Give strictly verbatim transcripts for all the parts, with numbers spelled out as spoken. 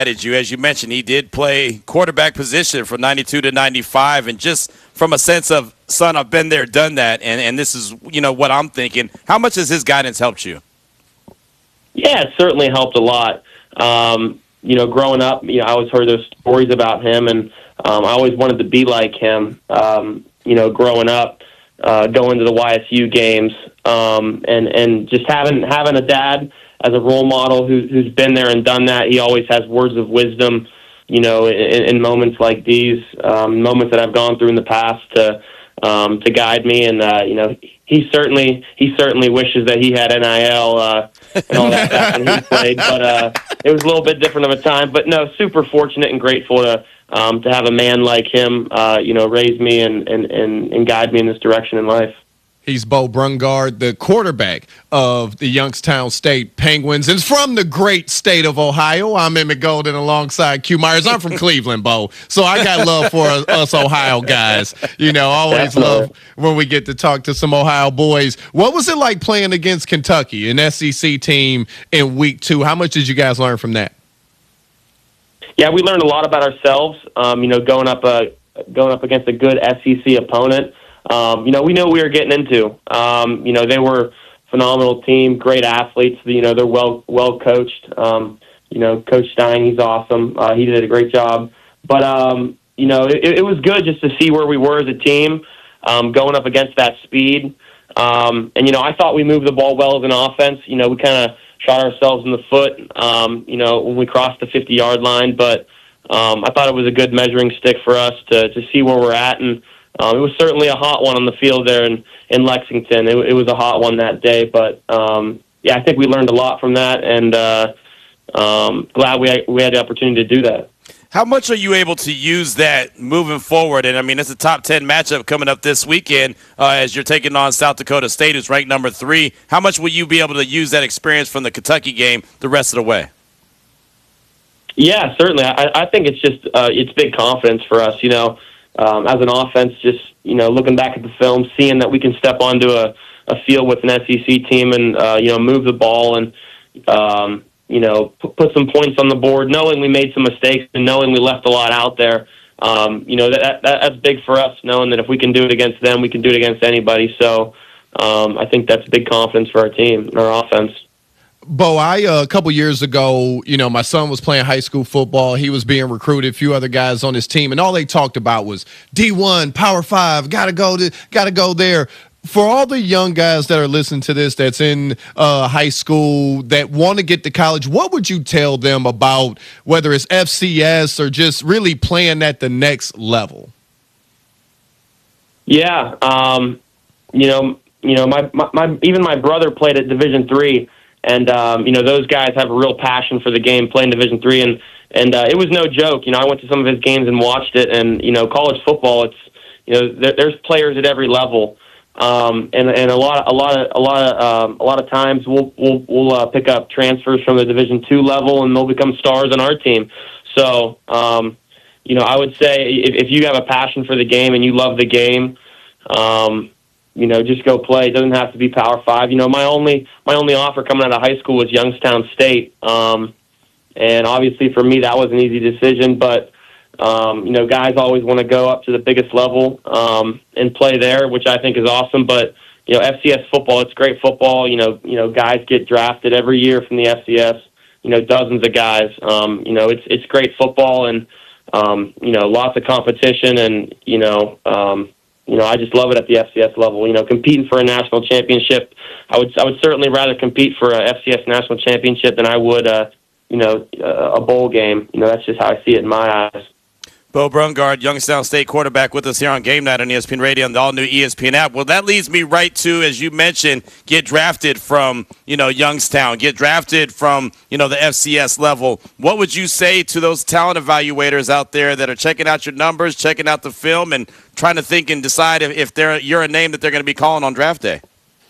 Did you, as you mentioned, he did play quarterback position from ninety-two to ninety-five, and just from a sense of, son, I've been there, done that, and, and this is, you know, what I'm thinking. How much has his guidance helped you? Yeah, it certainly helped a lot. Um, you know, growing up, you know, I always heard those stories about him, and um, I always wanted to be like him. Um, you know, growing up, uh, going to the Y S U games, um, and and just having having a dad as a role model who, who's been there and done that. He always has words of wisdom, you know, in, in moments like these, um, moments that I've gone through in the past to um, to guide me. And uh, you know, he certainly he certainly wishes that he had N I L uh, and all that back when he played, but uh, it was a little bit different of a time. But no, super fortunate and grateful to um, to have a man like him, uh, you know, raise me and, and, and, and guide me in this direction in life. He's Bo Brungard, the quarterback of the Youngstown State Penguins, and from the great state of Ohio. I'm Emmett Golden alongside Q Myers. I'm from Cleveland, Bo, so I got love for us Ohio guys. You know, always love when we get to talk to some Ohio boys. What was it like playing against Kentucky, an S E C team, in week two? How much did you guys learn from that? Yeah, we learned a lot about ourselves. Um, you know, going up uh, going up against a good S E C opponent. Um, you know, we knew what we were getting into. Um, you know, they were a phenomenal team, great athletes. You know, they're well well coached. Um, you know, Coach Stein, he's awesome. Uh, he did a great job. But, um, you know, it, it was good just to see where we were as a team, um, going up against that speed. Um, and, you know, I thought we moved the ball well as an offense. You know, we kind of shot ourselves in the foot, um, you know, when we crossed the fifty-yard line. But um, I thought it was a good measuring stick for us to, to see where we're at. And Um, it was certainly a hot one on the field there in, in Lexington. It, it was a hot one that day, but um, yeah, I think we learned a lot from that, and uh, um, glad we had, we had the opportunity to do that. How much are you able to use that moving forward? And, I mean, it's a top ten matchup coming up this weekend uh, as you're taking on South Dakota State, who's ranked number three. How much will you be able to use that experience from the Kentucky game the rest of the way? Yeah, certainly. I, I think it's just uh, it's big confidence for us, you know. Um, as an offense, just, you know, looking back at the film, seeing that we can step onto a, a field with an S E C team and, uh, you know, move the ball and, um, you know, p- put some points on the board, knowing we made some mistakes and knowing we left a lot out there. Um, you know, that, that that's big for us, knowing that if we can do it against them, we can do it against anybody. So um, I think that's big confidence for our team and our offense. Bo, I uh, a couple years ago, you know, my son was playing high school football. He was being recruited, a few other guys on his team, and all they talked about was D one, Power Five, gotta go to, gotta go there. For all the young guys that are listening to this, that's in uh, high school, that want to get to college, what would you tell them about whether it's F C S or just really playing at the next level? Yeah, um, you know, you know, my, my, my even my brother played at Division three. And, um, you know, those guys have a real passion for the game, playing Division three, and, and uh, it was no joke. You know, I went to some of his games and watched it, and, you know, college football, it's, you know, there, there's players at every level. Um, and, and a lot, a lot of, a lot of, um, a lot of times we'll, we'll, we'll uh, pick up transfers from the Division two level, and they'll become stars on our team. So, um, you know, I would say if, if you have a passion for the game and you love the game, um, you know, just go play. It doesn't have to be Power Five. You know, my only my only offer coming out of high school was Youngstown State, um, and obviously for me that was an easy decision. But um, you know, guys always want to go up to the biggest level um, and play there, which I think is awesome. But you know, F C S football, it's great football. You know, you know, guys get drafted every year from the F C S. You know, dozens of guys. Um, you know, it's it's great football, and um, you know, lots of competition, and you know. Um, You know, I just love it at the F C S level. You know, competing for a national championship, I would I would certainly rather compete for a F C S national championship than I would, uh, you know, uh, a bowl game. You know, that's just how I see it in my eyes. Bo Brungard, Youngstown State quarterback, with us here on Game Night on E S P N Radio and the all-new E S P N app. Well, that leads me right to, as you mentioned, get drafted from, you know, Youngstown, get drafted from, you know, the F C S level. What would you say to those talent evaluators out there that are checking out your numbers, checking out the film, and trying to think and decide if, if they're you're a name that they're going to be calling on draft day?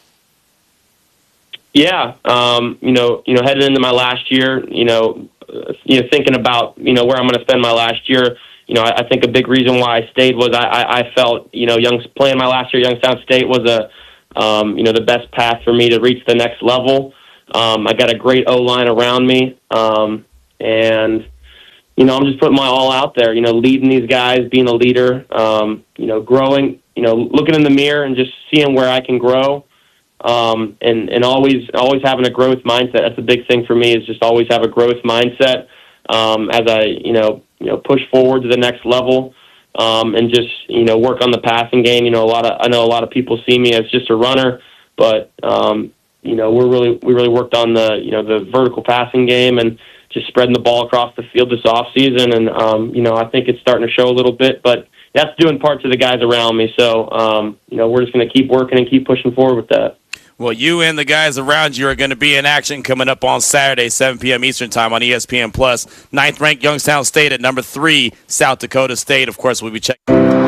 Yeah, um, you know, you know, headed into my last year, you know, uh, you know, thinking about, you know, where I'm going to spend my last year. You know, I, I think a big reason why I stayed was I, I, I felt, you know, young playing my last year, Youngstown State was a, um, you know, the best path for me to reach the next level. Um, I got a great O-line around me, um, and you know, I'm just putting my all out there, you know, leading these guys, being a leader, um, you know, growing, you know, looking in the mirror and just seeing where I can grow. Um, and, and always, always having a growth mindset. That's a big thing for me, is just always have a growth mindset, um, as I, you know, you know, push forward to the next level, um, and just, you know, work on the passing game. You know, a lot of, I know a lot of people see me as just a runner, but, um, you know, we're really, we really worked on the, you know, the vertical passing game and just spreading the ball across the field this off season. And, um, you know, I think it's starting to show a little bit, but that's doing part to the guys around me. So, um, you know, we're just going to keep working and keep pushing forward with that. Well, you and the guys around you are going to be in action coming up on Saturday, seven p.m. Eastern Time on E S P N Plus. Ninth-ranked Youngstown State at number three, South Dakota State. Of course, we'll be checking.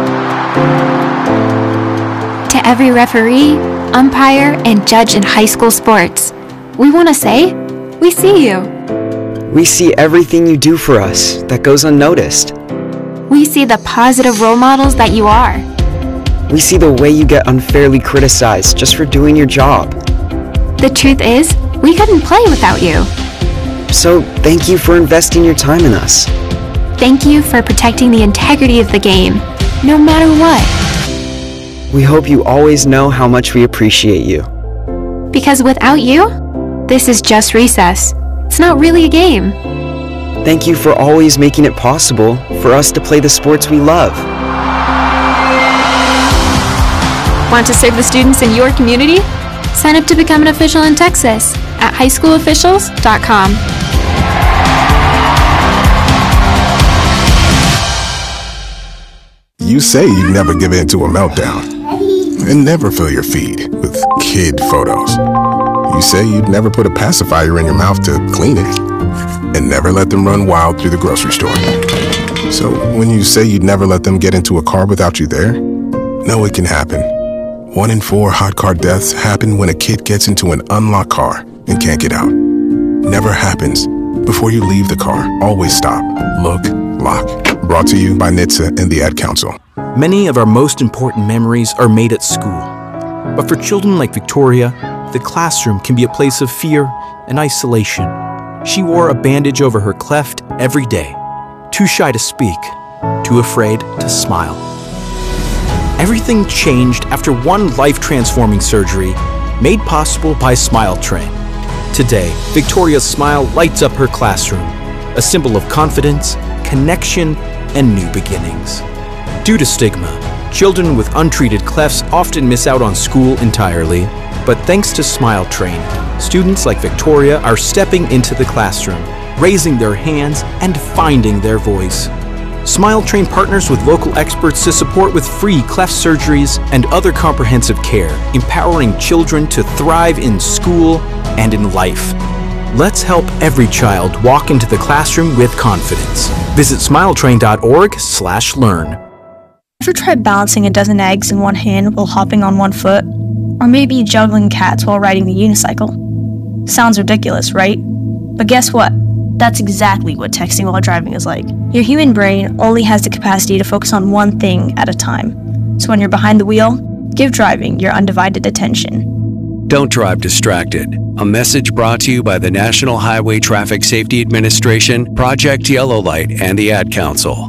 To every referee, umpire, and judge in high school sports, we want to say, we see you. We see everything you do for us that goes unnoticed. We see the positive role models that you are. We see the way you get unfairly criticized just for doing your job. The truth is, we couldn't play without you. So thank you for investing your time in us. Thank you for protecting the integrity of the game, no matter what. We hope you always know how much we appreciate you. Because without you, this is just recess. It's not really a game. Thank you for always making it possible for us to play the sports we love. Want to serve the students in your community? Sign up to become an official in Texas at high school officials dot com. You say you'd never give in to a meltdown and never fill your feed with kid photos. You say you'd never put a pacifier in your mouth to clean it and never let them run wild through the grocery store. So when you say you'd never let them get into a car without you there, know it can happen. One in four hot car deaths happen when a kid gets into an unlocked car and can't get out. Never happens. Before you leave the car, always stop, look, lock. Brought to you by N H T S A and the Ad Council. Many of our most important memories are made at school. But for children like Victoria, the classroom can be a place of fear and isolation. She wore a bandage over her cleft every day, too shy to speak, too afraid to smile. Everything changed after one life-transforming surgery made possible by Smile Train. Today, Victoria's smile lights up her classroom, a symbol of confidence, connection, and new beginnings. Due to stigma, children with untreated clefts often miss out on school entirely, but thanks to Smile Train, students like Victoria are stepping into the classroom, raising their hands, and finding their voice. Smile Train partners with local experts to support with free cleft surgeries and other comprehensive care, empowering children to thrive in school and in life. Let's help every child walk into the classroom with confidence. Visit smiletrain dot org slash learn. Ever tried balancing a dozen eggs in one hand while hopping on one foot? Or maybe juggling cats while riding the unicycle? Sounds ridiculous, right? But guess what? That's exactly what texting while driving is like. Your human brain only has the capacity to focus on one thing at a time. So when you're behind the wheel, give driving your undivided attention. Don't drive distracted. A message brought to you by the National Highway Traffic Safety Administration, Project Yellow Light, and the Ad Council.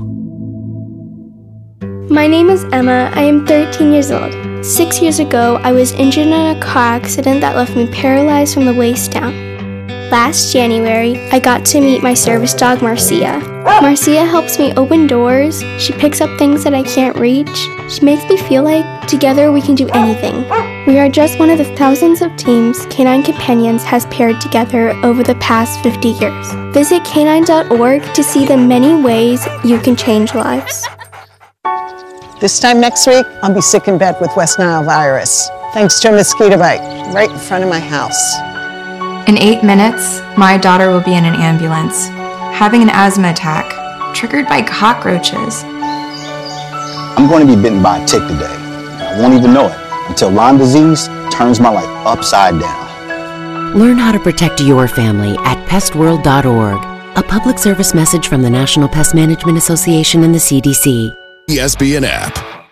My name is Emma. I am thirteen years old. Six years ago, I was injured in a car accident that left me paralyzed from the waist down. Last January, I got to meet my service dog, Marcia. Marcia helps me open doors. She picks up things that I can't reach. She makes me feel like together we can do anything. We are just one of the thousands of teams Canine Companions has paired together over the past fifty years. Visit canine dot org to see the many ways you can change lives. This time next week, I'll be sick in bed with West Nile virus, thanks to a mosquito bite right in front of my house. In eight minutes, my daughter will be in an ambulance, having an asthma attack, triggered by cockroaches. I'm going to be bitten by a tick today. I won't even know it until Lyme disease turns my life upside down. Learn how to protect your family at pest world dot org. A public service message from the National Pest Management Association and the C D C. E S P N app.